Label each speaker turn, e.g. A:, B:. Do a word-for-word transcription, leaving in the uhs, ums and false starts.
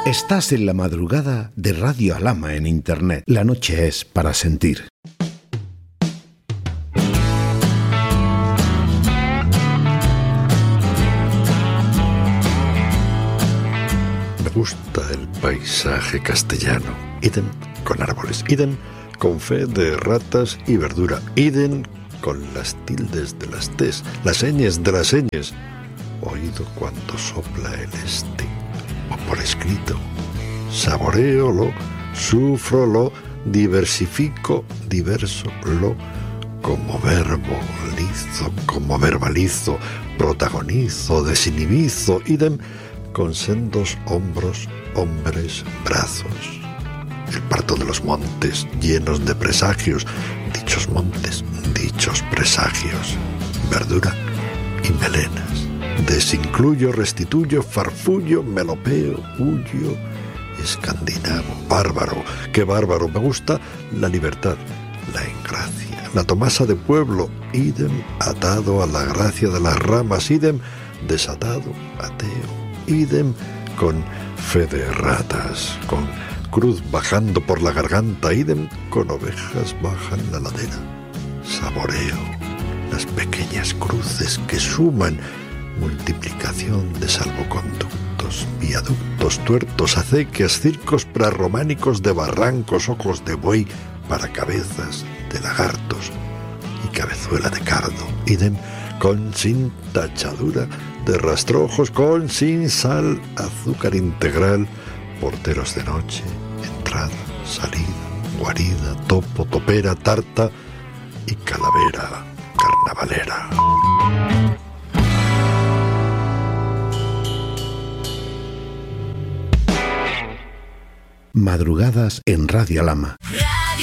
A: Estás en la madrugada de Radio Alhama en Internet. La noche es para sentir.
B: Me gusta el paisaje castellano. Idem con árboles. Idem con fe de ratas y verdura. Idem con las tildes de las tes, las señas de las señas. Oído cuando sopla el este. O por escrito, saboreolo, sufrolo, diversifico, diverso lo, como verbo lizo, como verbalizo, protagonizo, desinhibizo, idem, con sendos hombros, hombres, brazos. El parto de los montes, llenos de presagios, dichos montes, dichos presagios, verdura y melenas. Desincluyo, restituyo, farfullo, melopeo, huyo, escandinavo, bárbaro. ¡Qué bárbaro! Me gusta la libertad, la engracia, la tomasa de pueblo, idem, atado a la gracia de las ramas, idem, desatado, ateo, idem, con fe de ratas, con cruz bajando por la garganta, idem, con ovejas bajan la ladera. Saboreo las pequeñas cruces que suman, multiplicación de salvoconductos, viaductos, tuertos, acequias, circos prerrománicos de barrancos, ojos de buey para cabezas de lagartos y cabezuela de cardo, idem, con sin tachadura de rastrojos, con sin sal, azúcar integral, porteros de noche, entrada, salida, guarida, topo, topera, tarta y calavera carnavalera.
A: Madrugadas en Radio Alhama.